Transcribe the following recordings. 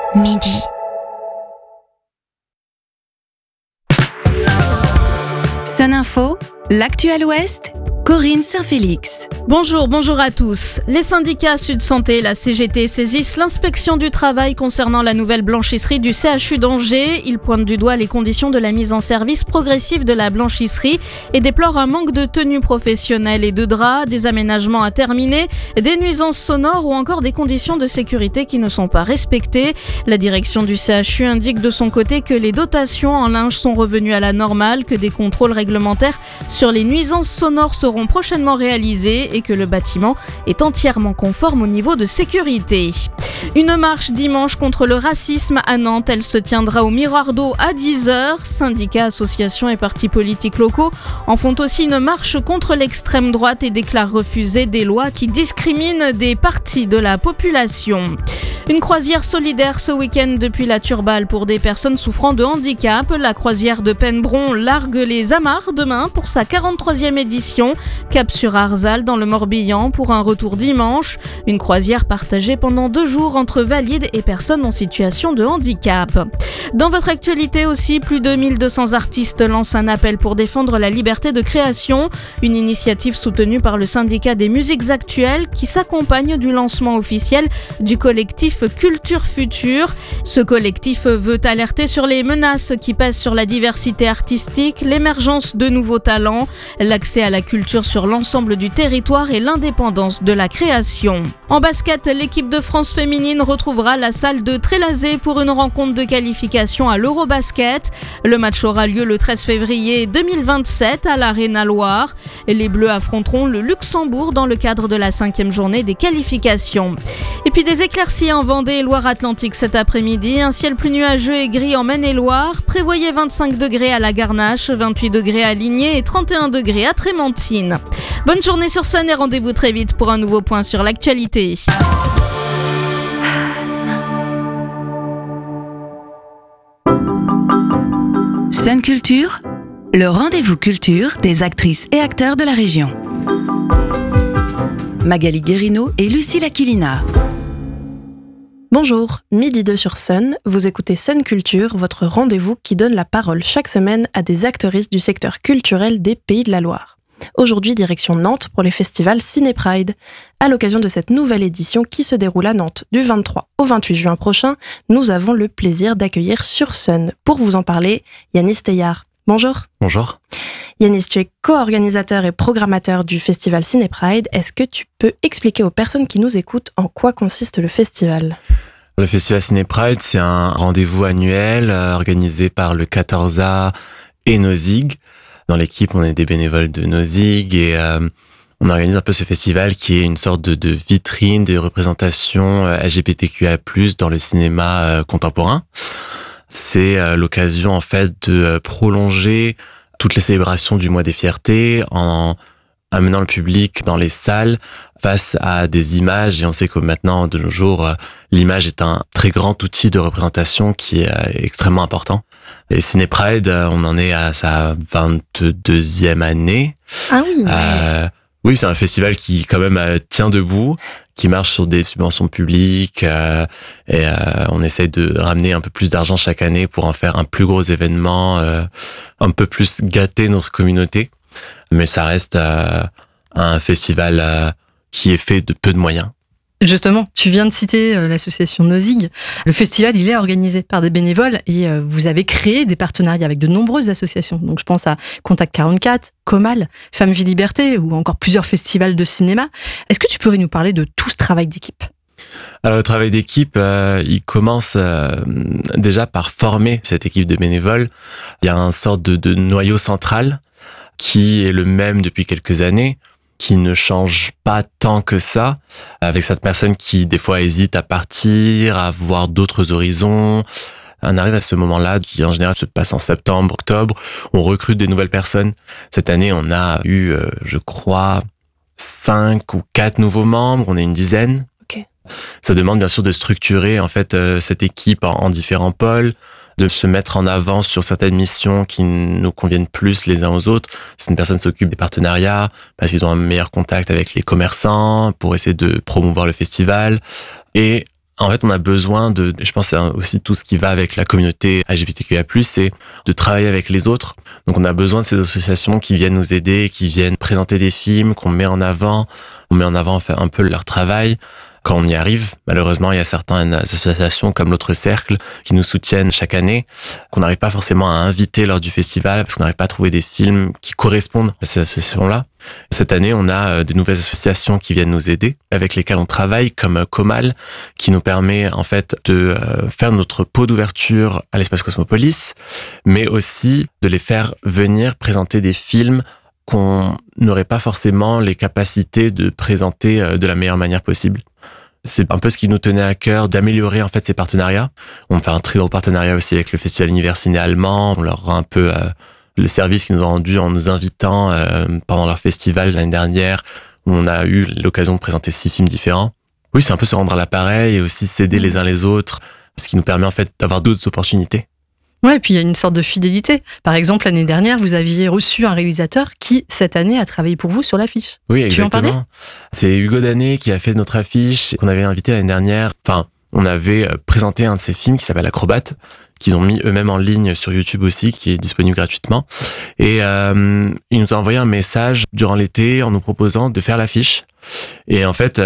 Midi. Sun Info, l'actu à l'Ouest, Corinne Saint-Félix. Bonjour à tous. Les syndicats Sud Santé, la CGT saisissent l'inspection du travail concernant la nouvelle blanchisserie du CHU d'Angers. Ils pointent du doigt les conditions de la mise en service progressive de la blanchisserie et déplorent un manque de tenue professionnelle et de draps, des aménagements à terminer, des nuisances sonores ou encore des conditions de sécurité qui ne sont pas respectées. La direction du CHU indique de son côté que les dotations en linge sont revenues à la normale, que des contrôles réglementaires sur les nuisances sonores seront prochainement réalisés et que le bâtiment est entièrement conforme au niveau de sécurité. Une marche dimanche contre le racisme à Nantes. Elle se tiendra au Miroir d'Eau à 10h. Syndicats, associations et partis politiques locaux en font aussi une marche contre l'extrême droite et déclarent refuser des lois qui discriminent des parties de la population. Une croisière solidaire ce week-end depuis la Turballe pour des personnes souffrant de handicap. La croisière de Penbron largue les amarres demain pour sa 43e édition. Cap sur Arzal dans le Morbihan pour un retour dimanche. Une croisière partagée pendant 2 jours entre valides et personnes en situation de handicap. Dans votre actualité aussi, plus de 1200 artistes lancent un appel pour défendre la liberté de création. Une initiative soutenue par le syndicat des musiques actuelles qui s'accompagne du lancement officiel du collectif Culture Future. Ce collectif veut alerter sur les menaces qui pèsent sur la diversité artistique, l'émergence de nouveaux talents, l'accès à la culture sur l'ensemble du territoire et l'indépendance de la création. En basket, l'équipe de France féminine retrouvera la salle de Trélazé pour une rencontre de qualification à l'Eurobasket. Le match aura lieu le 13 février 2027 à l'Arena Loire. Les Bleus affronteront le Luxembourg dans le cadre de la 5e journée des qualifications. Et puis des éclaircies en Vendée et Loire-Atlantique cet après-midi. Un ciel plus nuageux et gris en Maine-et-Loire. Prévoyez 25 degrés à la Garnache, 28 degrés à Ligné et 31 degrés à Trémentine. Bonne journée sur Sun et rendez-vous très vite pour un nouveau point sur l'actualité. Sun Culture, le rendez-vous culture des actrices et acteurs de la région. Magali Guérino et Lucille Aquilina. Bonjour, midi 2 sur Sun, vous écoutez Sun Culture, votre rendez-vous qui donne la parole chaque semaine à des actrices du secteur culturel des Pays de la Loire. Aujourd'hui, direction Nantes pour les festivals Ciné Pride. À l'occasion de cette nouvelle édition qui se déroule à Nantes du 23 au 28 juin prochain, nous avons le plaisir d'accueillir sur Sun, pour vous en parler, Yanis Teillard. Bonjour. Bonjour. Yanis, tu es co-organisateur et programmateur du festival Ciné Pride. Est-ce que tu peux expliquer aux personnes qui nous écoutent en quoi consiste le festival ? Le festival Ciné Pride, c'est un rendez-vous annuel organisé par le 14A et Nozig. Dans l'équipe, on est des bénévoles de Nozig et on organise un peu ce festival qui est une sorte de vitrine des représentations LGBTQIA+, dans le cinéma contemporain. C'est l'occasion en fait de prolonger toutes les célébrations du mois des fiertés en amenant le public dans les salles face à des images. Et on sait que maintenant, de nos jours, l'image est un très grand outil de représentation qui est extrêmement important. Et Ciné Pride, on en est à sa 22e année. Ah oui. Oui, c'est un festival qui quand même tient debout, qui marche sur des subventions publiques et on essaye de ramener un peu plus d'argent chaque année pour en faire un plus gros événement, un peu plus gâter notre communauté. Mais ça reste un festival qui est fait de peu de moyens. Justement, tu viens de citer l'association Nozig. Le festival, il est organisé par des bénévoles et vous avez créé des partenariats avec de nombreuses associations. Donc je pense à Contact 44, Comal, Femmes Vie Liberté ou encore plusieurs festivals de cinéma. Est-ce que tu pourrais nous parler de tout ce travail d'équipe ? Alors le travail d'équipe, il commence déjà par former cette équipe de bénévoles. Il y a une sorte de noyau central qui est le même depuis quelques années, qui ne change pas tant que ça, avec cette personne qui des fois hésite à partir, à voir d'autres horizons. On arrive à ce moment-là, qui en général se passe en septembre, octobre, on recrute des nouvelles personnes. Cette année, on a eu, je crois, 5 ou 4 nouveaux membres, on est une dizaine. Okay. Ça demande bien sûr de structurer en fait cette équipe en différents pôles, de se mettre en avant sur certaines missions qui nous conviennent plus les uns aux autres. Certaines personnes s'occupent des partenariats parce qu'ils ont un meilleur contact avec les commerçants pour essayer de promouvoir le festival. Et En fait, on a besoin je pense que c'est aussi tout ce qui va avec la communauté LGBTQIA+, c'est de travailler avec les autres. Donc on a besoin de ces associations qui viennent nous aider, qui viennent présenter des films, qu'on met en avant. On met en avant un peu leur travail. Quand on y arrive, malheureusement, il y a certaines associations comme l'Autre Cercle qui nous soutiennent chaque année, qu'on n'arrive pas forcément à inviter lors du festival parce qu'on n'arrive pas à trouver des films qui correspondent à ces associations-là. Cette année, on a des nouvelles associations qui viennent nous aider, avec lesquelles on travaille, comme Comal, qui nous permet en fait de faire notre pot d'ouverture à l'espace Cosmopolis, mais aussi de les faire venir présenter des films qu'on n'aurait pas forcément les capacités de présenter de la meilleure manière possible. C'est un peu ce qui nous tenait à cœur, d'améliorer en fait ces partenariats. On fait un très gros partenariat aussi avec le Festival Univers Ciné allemand. On leur rend un peu le service qu'ils nous ont rendu en nous invitant pendant leur festival l'année dernière, où on a eu l'occasion de présenter 6 films différents. Oui, c'est un peu se rendre à l'appareil et aussi s'aider les uns les autres, ce qui nous permet en fait d'avoir d'autres opportunités. Ouais, et puis il y a une sorte de fidélité. Par exemple, l'année dernière, vous aviez reçu un réalisateur qui, cette année, a travaillé pour vous sur l'affiche. Oui, exactement. Tu veux en parler ? C'est Hugo Danet qui a fait notre affiche, qu'on avait invité l'année dernière. Enfin, on avait présenté un de ses films qui s'appelle Acrobate, qu'ils ont mis eux-mêmes en ligne sur YouTube aussi, qui est disponible gratuitement. Et il nous a envoyé un message durant l'été en nous proposant de faire l'affiche. Et en fait,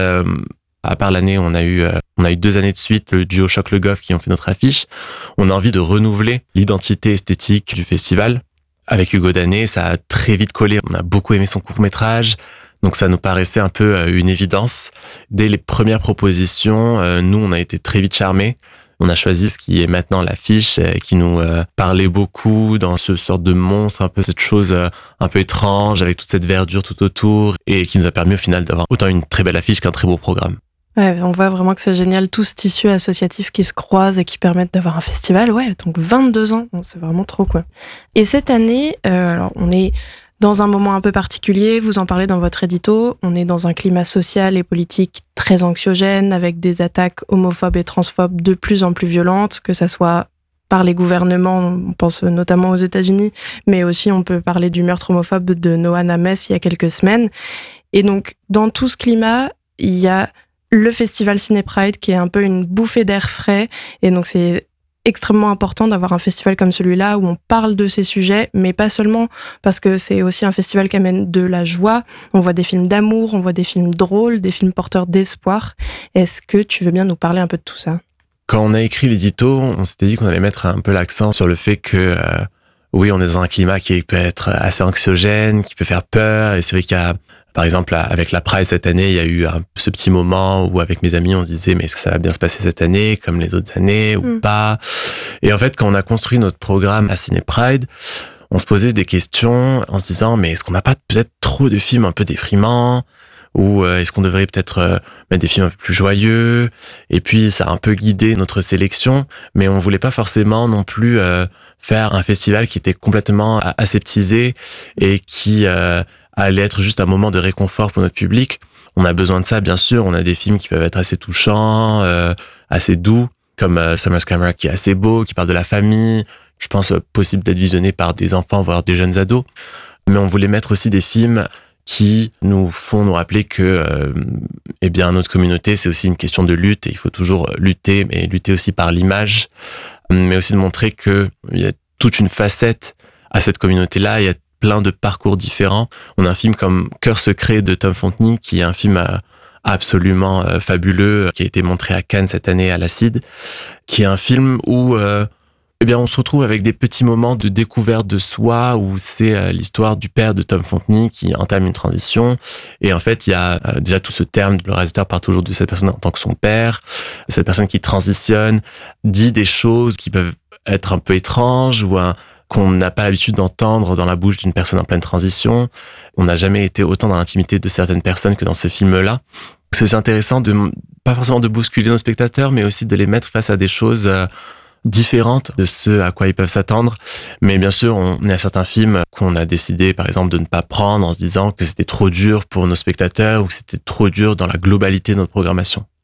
à part l'année, on a eu 2 années de suite le duo Choc Le Goff qui ont fait notre affiche. On a envie de renouveler l'identité esthétique du festival. Avec Hugo Danet, ça a très vite collé. On a beaucoup aimé son court-métrage. Donc ça nous paraissait un peu une évidence. Dès les premières propositions, nous, on a été très vite charmés. On a choisi ce qui est maintenant l'affiche, qui nous parlait beaucoup dans ce sorte de monstre, un peu cette chose un peu étrange, avec toute cette verdure tout autour, et qui nous a permis au final d'avoir autant une très belle affiche qu'un très beau programme. Ouais, on voit vraiment que c'est génial, tout ce tissu associatif qui se croise et qui permettent d'avoir un festival. Ouais, donc 22 ans, c'est vraiment trop quoi. Et cette année, alors on est dans un moment un peu particulier, vous en parlez dans votre édito, on est dans un climat social et politique très anxiogène, avec des attaques homophobes et transphobes de plus en plus violentes, que ça soit par les gouvernements, on pense notamment aux États-Unis, mais aussi on peut parler du meurtre homophobe de Noah Names il y a quelques semaines. Et donc, dans tout ce climat, il y a le festival Ciné Pride qui est un peu une bouffée d'air frais, et donc c'est extrêmement important d'avoir un festival comme celui-là où on parle de ces sujets, mais pas seulement, parce que c'est aussi un festival qui amène de la joie. On voit des films d'amour, on voit des films drôles, des films porteurs d'espoir. Est-ce que tu veux bien nous parler un peu de tout ça ? Quand on a écrit l'édito, on s'était dit qu'on allait mettre un peu l'accent sur le fait que oui, on est dans un climat qui peut être assez anxiogène, qui peut faire peur, et c'est vrai qu'il y a par exemple, avec la Pride cette année, il y a eu ce petit moment où avec mes amis, on se disait mais est-ce que ça va bien se passer cette année comme les autres années ou pas ? Et en fait, quand on a construit notre programme à Ciné Pride, on se posait des questions en se disant mais est-ce qu'on n'a pas peut-être trop de films un peu déprimants ? Ou est-ce qu'on devrait peut-être mettre des films un peu plus joyeux ? Et puis, ça a un peu guidé notre sélection, mais on voulait pas forcément non plus faire un festival qui était complètement aseptisé et qui allait être juste un moment de réconfort pour notre public. On a besoin de ça, bien sûr. On a des films qui peuvent être assez touchants, assez doux, comme Summer's Camera qui est assez beau, qui parle de la famille. Je pense possible d'être visionné par des enfants, voire des jeunes ados. Mais on voulait mettre aussi des films qui nous font nous rappeler que eh bien notre communauté c'est aussi une question de lutte et il faut toujours lutter, mais lutter aussi par l'image, mais aussi de montrer que il y a toute une facette à cette communauté-là, il y a plein de parcours différents. On a un film comme Cœur secret de Tom Fontenay qui est un film absolument fabuleux qui a été montré à Cannes cette année à l'Acide, qui est un film où eh bien, on se retrouve avec des petits moments de découverte de soi où c'est l'histoire du père de Tom Fontenay qui entame une transition. Et en fait, il y a déjà tout ce terme, le réalisateur part toujours de cette personne en tant que son père. Cette personne qui transitionne dit des choses qui peuvent être un peu étranges ou qu'on n'a pas l'habitude d'entendre dans la bouche d'une personne en pleine transition. On n'a jamais été autant dans l'intimité de certaines personnes que dans ce film-là. C'est intéressant pas forcément de bousculer nos spectateurs, mais aussi de les mettre face à des choses différentes de ce à quoi ils peuvent s'attendre. Mais bien sûr, on a certains films qu'on a décidé, par exemple, de ne pas prendre en se disant que c'était trop dur pour nos spectateurs ou que c'était trop dur dans la globalité de notre programmation.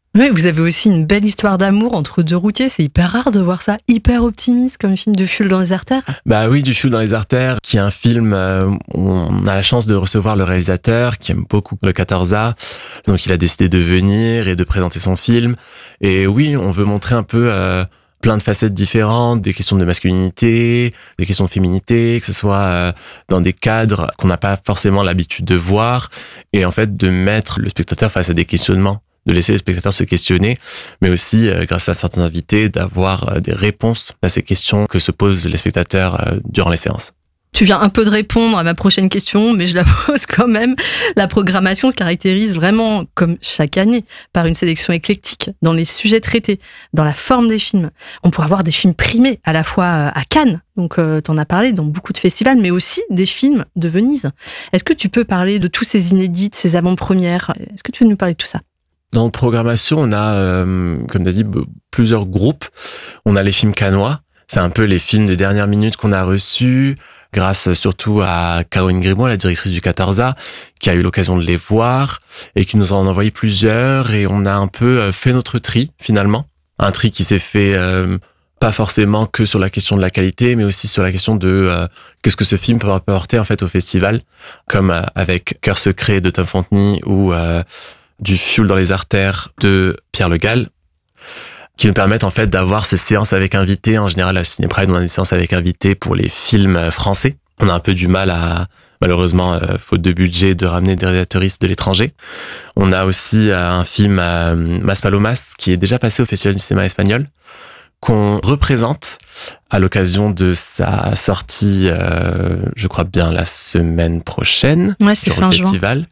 Oui, vous avez aussi une belle histoire d'amour entre deux routiers. C'est hyper rare de voir ça, hyper optimiste comme film de Fioul dans les artères. Bah oui, du Fioul dans les artères, qui est un film où on a la chance de recevoir le réalisateur, qui aime beaucoup le 14A. Donc il a décidé de venir et de présenter son film. Et oui, on veut montrer un peu plein de facettes différentes, des questions de masculinité, des questions de féminité, que ce soit dans des cadres qu'on n'a pas forcément l'habitude de voir. Et en fait, de mettre le spectateur face à des questionnements, de laisser les spectateurs se questionner, mais aussi, grâce à certains invités, d'avoir des réponses à ces questions que se posent les spectateurs durant les séances. Tu viens un peu de répondre à ma prochaine question, mais je la pose quand même. La programmation se caractérise vraiment, comme chaque année, par une sélection éclectique dans les sujets traités, dans la forme des films. On pourra voir des films primés à la fois à Cannes, donc t'en as parlé dans beaucoup de festivals, mais aussi des films de Venise. Est-ce que tu peux parler de tous ces inédits, de ces avant-premières ? Est-ce que tu veux nous parler de tout ça ? Dans la programmation, on a, comme tu as dit, plusieurs groupes. On a les films cannois. C'est un peu les films de dernière minute qu'on a reçus, grâce surtout à Caroline Grimaud, la directrice du 14A, qui a eu l'occasion de les voir et qui nous en a envoyé plusieurs. Et on a un peu fait notre tri, finalement. Un tri qui s'est fait pas forcément que sur la question de la qualité, mais aussi sur la question de qu'est-ce que ce film peut apporter en fait au festival, comme avec Cœur secret de Tom Fontenay ou du Fioul dans les artères de Pierre Le Gall, qui nous permettent en fait d'avoir ces séances avec invités. En général, à Ciné Pride, on a des séances avec invités pour les films français. On a un peu du mal à, malheureusement, faute de budget, de ramener des réalisateuristes de l'étranger. On a aussi un film Mas Palomas, qui est déjà passé au Festival du cinéma espagnol, qu'on représente à l'occasion de sa sortie, je crois bien la semaine prochaine, c'est fin le festival.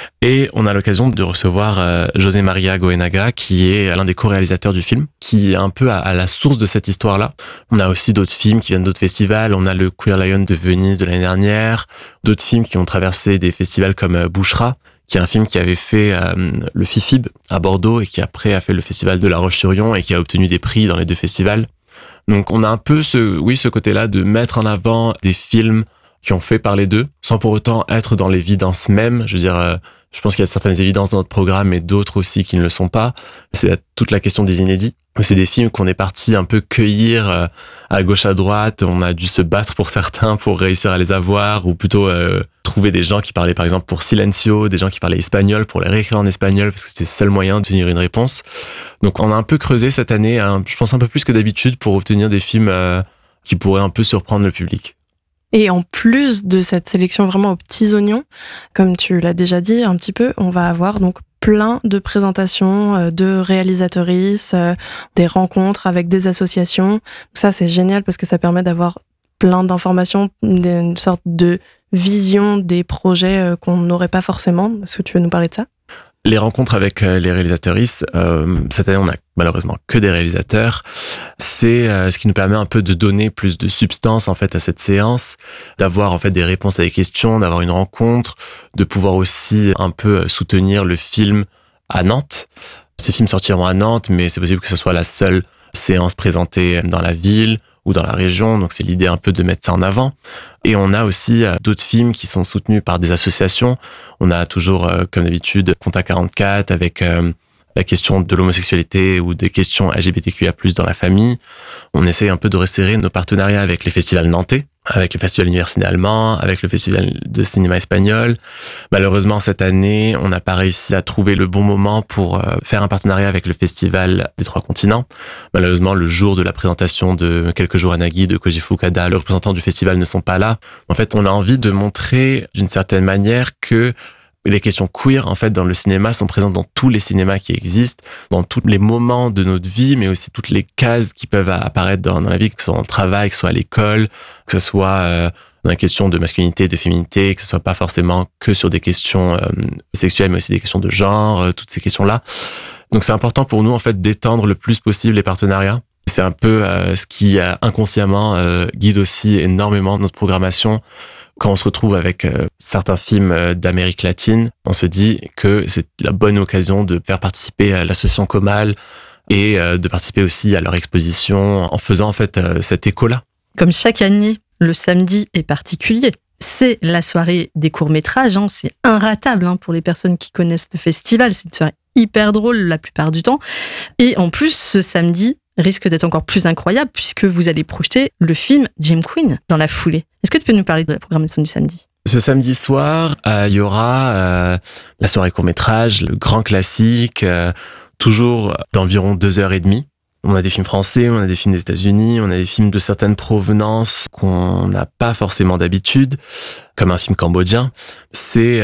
Et on a l'occasion de recevoir José María Goenaga, qui est l'un des co-réalisateurs du film, qui est un peu à la source de cette histoire-là. On a aussi d'autres films qui viennent d'autres festivals. On a le Queer Lion de Venise de l'année dernière, d'autres films qui ont traversé des festivals comme Bouchra, qui est un film qui avait fait le FIFIB à Bordeaux et qui après a fait le festival de La Roche-sur-Yon et qui a obtenu des prix dans les deux festivals. Donc on a un peu ce côté-là de mettre en avant des films qui ont fait parler d'eux, sans pour autant être dans l'évidence même. Je veux dire, je pense qu'il y a certaines évidences dans notre programme et d'autres aussi qui ne le sont pas. C'est toute la question des inédits. C'est des films qu'on est parti un peu cueillir à gauche à droite. On a dû se battre pour certains pour réussir à les avoir, ou plutôt trouver des gens qui parlaient par exemple pour Silencio, des gens qui parlaient espagnol pour les réécrire en espagnol parce que c'était le seul moyen d'obtenir une réponse. Donc on a un peu creusé cette année, je pense un peu plus que d'habitude, pour obtenir des films qui pourraient un peu surprendre le public. Et en plus de cette sélection vraiment aux petits oignons, comme tu l'as déjà dit un petit peu, on va avoir donc plein de présentations de réalisateuristes, des rencontres avec des associations. Ça, c'est génial parce que ça permet d'avoir plein d'informations, une sorte de vision des projets qu'on n'aurait pas forcément. Est-ce que tu veux nous parler de ça ? Les rencontres avec les réalisateuristes, cette année on a malheureusement que des réalisateurs, c'est ce qui nous permet un peu de donner plus de substance en fait à cette séance, d'avoir en fait des réponses à des questions, d'avoir une rencontre, de pouvoir aussi un peu soutenir le film à Nantes. Ces films sortiront à Nantes, mais c'est possible que ce soit la seule séance présentée dans la ville ou dans la région, donc c'est l'idée un peu de mettre ça en avant. Et on a aussi d'autres films qui sont soutenus par des associations. On a toujours, comme d'habitude, Contact 44 avec la question de l'homosexualité ou des questions LGBTQIA+, dans la famille. On essaye un peu de resserrer nos partenariats avec les festivals nantais, avec le festival universitaire allemand, avec le festival de cinéma espagnol. Malheureusement, cette année, on n'a pas réussi à trouver le bon moment pour faire un partenariat avec le festival des Trois Continents. Malheureusement, le jour de la présentation de Quelques jours à Nagui, de Koji Fukada, le représentant du festival ne sont pas là. En fait, on a envie de montrer d'une certaine manière que les questions queer, en fait, dans le cinéma sont présentes dans tous les cinémas qui existent, dans tous les moments de notre vie, mais aussi toutes les cases qui peuvent apparaître dans la vie, que ce soit dans le travail, que ce soit à l'école, que ce soit dans la question de masculinité, de féminité, que ce soit pas forcément que sur des questions sexuelles, mais aussi des questions de genre, toutes ces questions-là. Donc c'est important pour nous, en fait, d'étendre le plus possible les partenariats. C'est un peu ce qui inconsciemment guide aussi énormément notre programmation. Quand on se retrouve avec certains films d'Amérique latine, on se dit que c'est la bonne occasion de faire participer à l'association Comal et de participer aussi à leur exposition en faisant en fait cet écho-là. Comme chaque année, le samedi est particulier. C'est la soirée des courts-métrages, c'est inratable pour les personnes qui connaissent le festival. C'est une soirée hyper drôle la plupart du temps. Et en plus, ce samedi risque d'être encore plus incroyable puisque vous allez projeter le film Jim Queen dans la foulée. Est-ce que tu peux nous parler de la programmation du samedi ? Ce samedi soir, il y aura la soirée court-métrage, le grand classique, toujours d'environ 2h30. On a des films français, on a des films des États-Unis, on a des films de certaines provenances qu'on n'a pas forcément d'habitude, comme un film cambodgien. C'est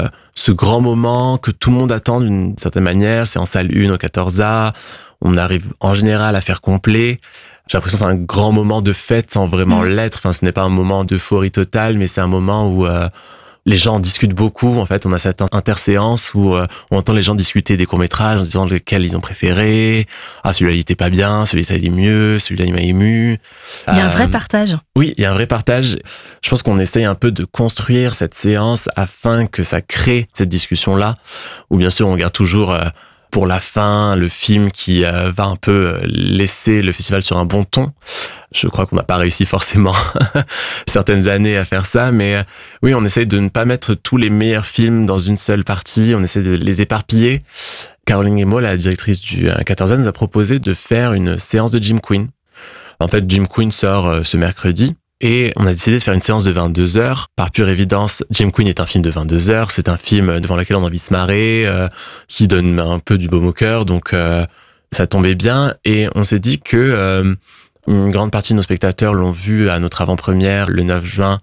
ce grand moment que tout le monde attend d'une certaine manière. C'est en salle 1 au 14A. On arrive en général à faire complet. J'ai l'impression que c'est un grand moment de fête sans vraiment l'être. Enfin, ce n'est pas un moment d'euphorie totale, mais c'est un moment où les gens discutent beaucoup. En fait, on a cette interséance où on entend les gens discuter des courts-métrages en disant lequel ils ont préféré. Ah, celui-là, il était pas bien, celui-là, il est mieux, celui-là, il m'a ému. Il y a un vrai partage. Oui, il y a un vrai partage. Je pense qu'on essaye un peu de construire cette séance afin que ça crée cette discussion-là. Ou bien sûr, on garde toujours pour la fin le film qui va un peu laisser le festival sur un bon ton. Je crois qu'on n'a pas réussi forcément certaines années à faire ça, mais oui, on essaye de ne pas mettre tous les meilleurs films dans une seule partie, on essaie de les éparpiller. Caroline Guémot, la directrice du 14A, nous a proposé de faire une séance de Jim Queen. En fait, Jim Queen sort ce mercredi, et on a décidé de faire une séance de 22h. Par pure évidence, Jim Queen est un film de 22h, c'est un film devant lequel on a envie de se marrer, qui donne un peu du baume au cœur, donc ça tombait bien, et on s'est dit que une grande partie de nos spectateurs l'ont vu à notre avant-première le 9 juin,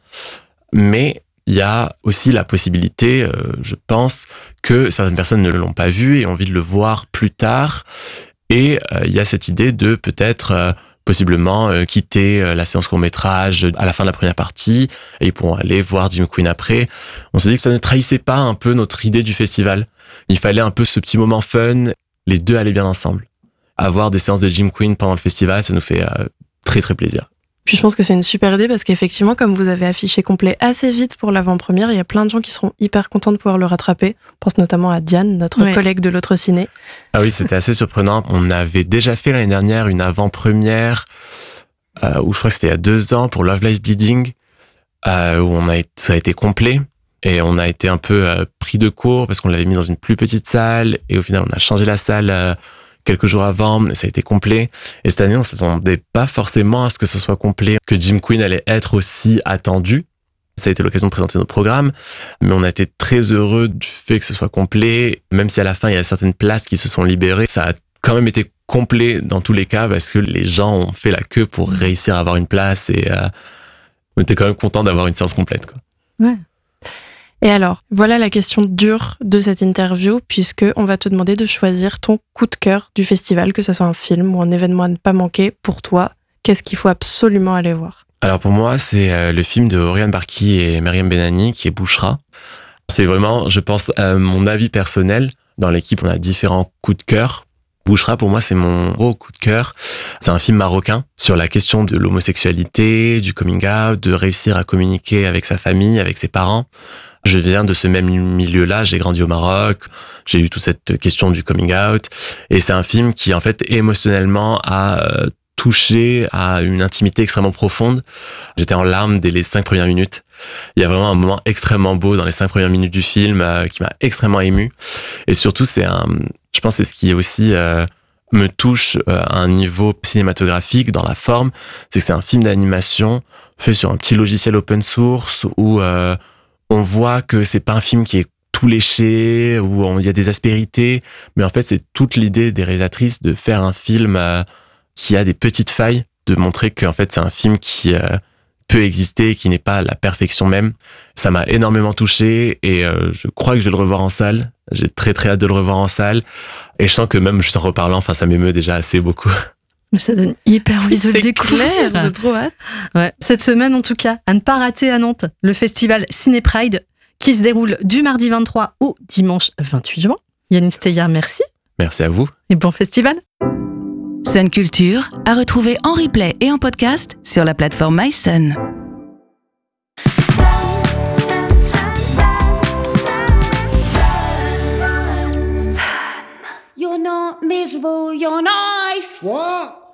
mais il y a aussi la possibilité, je pense, que certaines personnes ne l'ont pas vu et ont envie de le voir plus tard. Et il y a cette idée de peut-être possiblement quitter la séance court-métrage à la fin de la première partie et ils pourront aller voir Jim Queen après. On s'est dit que ça ne trahissait pas un peu notre idée du festival. Il fallait un peu ce petit moment fun, les deux allaient bien ensemble. Avoir des séances de Jim Queen pendant le festival, ça nous fait très très plaisir. Puis je pense que c'est une super idée parce qu'effectivement, comme vous avez affiché complet assez vite pour l'avant-première, il y a plein de gens qui seront hyper contents de pouvoir le rattraper. Je pense notamment à Diane, notre collègue de l'autre ciné. Ah oui, c'était assez surprenant. On avait déjà fait l'année dernière une avant-première où je crois que c'était il y a 2 ans pour Love Lies Bleeding, où ça a été complet. Et on a été un peu pris de court parce qu'on l'avait mis dans une plus petite salle et au final on a changé la salle quelques jours avant, et ça a été complet. Et cette année, on s'attendait pas forcément à ce que ce soit complet, que Jim Queen allait être aussi attendu. Ça a été l'occasion de présenter notre programme, mais on a été très heureux du fait que ce soit complet, même si à la fin, il y a certaines places qui se sont libérées. Ça a quand même été complet dans tous les cas, parce que les gens ont fait la queue pour réussir à avoir une place, et on était quand même content d'avoir une séance complète, quoi. Ouais. Et alors, voilà la question dure de cette interview, puisque on va te demander de choisir ton coup de cœur du festival, que ce soit un film ou un événement à ne pas manquer. Pour toi, qu'est-ce qu'il faut absolument aller voir ? Alors pour moi, c'est le film de Oriane Barki et Maryam Benani, qui est Bouchra. C'est vraiment, je pense, mon avis personnel. Dans l'équipe, on a différents coups de cœur. Bouchra, pour moi, c'est mon gros coup de cœur. C'est un film marocain sur la question de l'homosexualité, du coming out, de réussir à communiquer avec sa famille, avec ses parents. Je viens de ce même milieu-là, j'ai grandi au Maroc, j'ai eu toute cette question du coming out, et c'est un film qui, en fait, émotionnellement a touché à une intimité extrêmement profonde. J'étais en larmes dès les 5 premières minutes. Il y a vraiment un moment extrêmement beau dans les 5 premières minutes du film qui m'a extrêmement ému. Et surtout, je pense que c'est ce qui aussi me touche à un niveau cinématographique dans la forme, c'est que c'est un film d'animation fait sur un petit logiciel open source où on voit que c'est pas un film qui est tout léché, où il y a des aspérités, mais en fait, c'est toute l'idée des réalisatrices de faire un film qui a des petites failles, de montrer qu'en fait, c'est un film qui peut exister, qui n'est pas la perfection même. Ça m'a énormément touché et je crois que je vais le revoir en salle. J'ai très très hâte de le revoir en salle. Et je sens que même juste en reparlant, ça m'émeut déjà assez beaucoup. Ça donne hyper envie de le découvrir. C'est clair, j'ai trop hâte. Ouais. Cette semaine, en tout cas, à ne pas rater à Nantes, le festival Ciné Pride qui se déroule du mardi 23 au dimanche 28 juin. Yannis Steyer, merci. Merci à vous. Et bon festival. Sun Culture, à retrouver en replay et en podcast sur la plateforme MySun. You're not miserable, you're nice. What?